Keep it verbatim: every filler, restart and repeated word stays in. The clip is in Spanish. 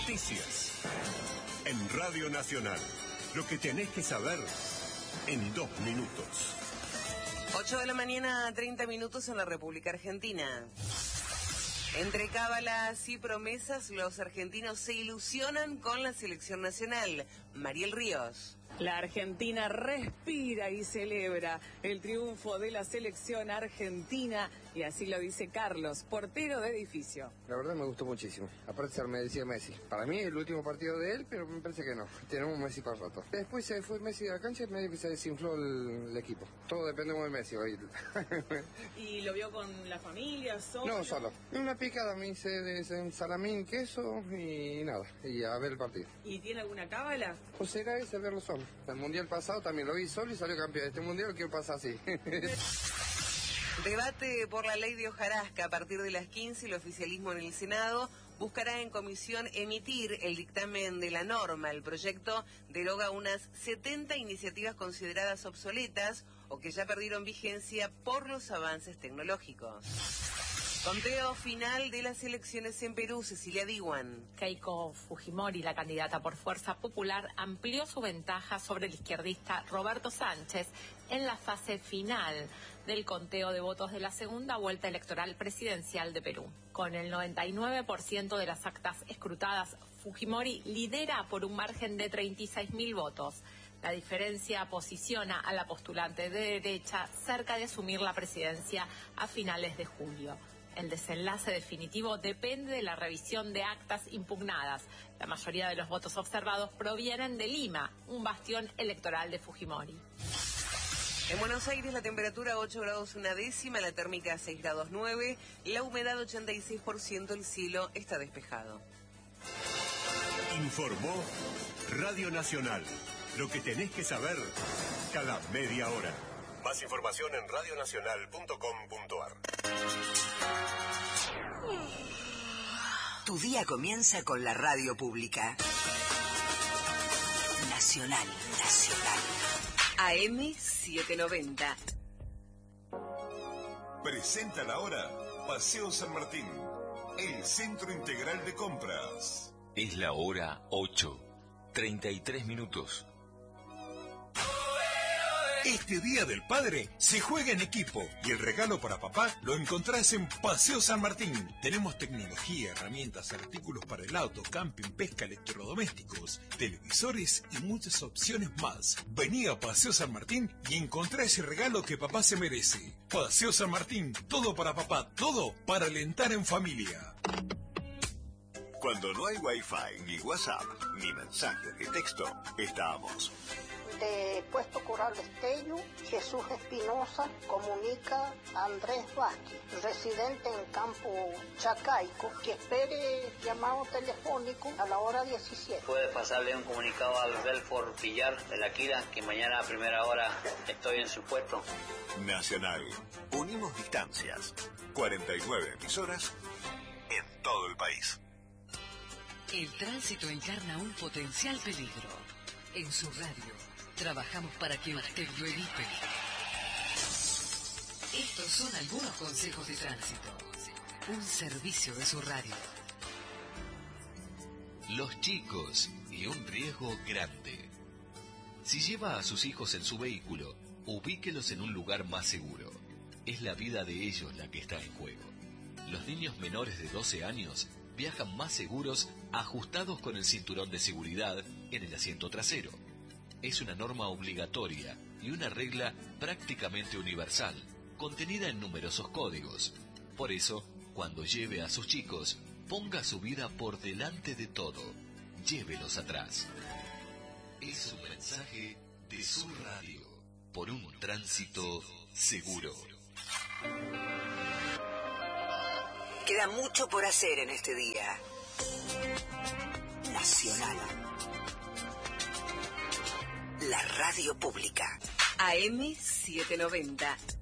Noticias. En Radio Nacional. Lo que tenés que saber en dos minutos. ocho de la mañana, treinta minutos en la República Argentina. Entre cábalas y promesas, los argentinos se ilusionan con la selección nacional. Mariel Ríos. La Argentina respira y celebra el triunfo de la selección argentina, y así lo dice Carlos, portero de Edificio. La verdad me gustó muchísimo. Aparte se me decía Messi. Para mí el último partido de él, pero me parece que no. Tenemos Messi para rato. Después se fue Messi de la cancha y medio que se desinfló el, el equipo. Todo dependemos de Messi hoy. ¿Y lo vio con la familia, solo? No, solo. Una picada me hice de salamín, queso y nada. Y a ver el partido. ¿Y tiene alguna cábala? O será ese verlo solo. El mundial pasado también lo vi solo y salió campeón. Este mundial quiero pasar así. Debate por la ley de hojarasca. A partir de las quince, el oficialismo en el Senado buscará en comisión emitir el dictamen de la norma. El proyecto deroga unas setenta iniciativas consideradas obsoletas o que ya perdieron vigencia por los avances tecnológicos. Conteo final de las elecciones en Perú. Cecilia Diwan. Keiko Fujimori, la candidata por Fuerza Popular, amplió su ventaja sobre el izquierdista Roberto Sánchez en la fase final del conteo de votos de la segunda vuelta electoral presidencial de Perú. Con el noventa y nueve por ciento de las actas escrutadas, Fujimori lidera por un margen de treinta y seis mil votos. La diferencia posiciona a la postulante de derecha cerca de asumir la presidencia a finales de julio. El desenlace definitivo depende de la revisión de actas impugnadas. La mayoría de los votos observados provienen de Lima, un bastión electoral de Fujimori. En Buenos Aires la temperatura ocho grados una décima, la térmica seis grados nueve, la humedad ochenta y seis por ciento, el cielo está despejado. Informó Radio Nacional. Lo que tenés que saber cada media hora. Más información en radio nacional punto com punto a r. Tu día comienza con la radio pública. Nacional, Nacional. A M setecientos noventa. Presenta la hora Paseo San Martín, el centro integral de compras. Es la hora ocho, treinta y tres minutos. Este Día del Padre se juega en equipo y el regalo para papá lo encontrás en Paseo San Martín. Tenemos tecnología, herramientas, artículos para el auto, camping, pesca, electrodomésticos, televisores y muchas opciones más. Vení a Paseo San Martín y encontrá ese regalo que papá se merece. Paseo San Martín, todo para papá, todo para alentar en familia. Cuando no hay Wi-Fi, ni WhatsApp, ni mensajes de texto, estamos. De Puesto Coral Esteño, Jesús Espinosa comunica a Andrés Vázquez, residente en Campo Chacaico, que espere llamado telefónico a la hora diecisiete. Puede pasarle un comunicado al Belfort Villar de la Quira, que mañana a primera hora estoy en su puesto. Nacional. Unimos distancias. cuarenta y nueve emisoras en todo el país. El tránsito encarna un potencial peligro. En su radio trabajamos para que usted lo evite. Estos son algunos consejos de tránsito. Un servicio de su radio. Los chicos y un riesgo grande. Si lleva a sus hijos en su vehículo, ubíquelos en un lugar más seguro. Es la vida de ellos la que está en juego. Los niños menores de doce años viajan más seguros ajustados con el cinturón de seguridad en el asiento trasero. Es una norma obligatoria y una regla prácticamente universal, contenida en numerosos códigos. Por eso, cuando lleve a sus chicos, ponga su vida por delante de todo. Llévelos atrás. Es un mensaje de su radio por un tránsito seguro. Queda mucho por hacer en este día. Nacional. La radio pública. A M setecientos noventa.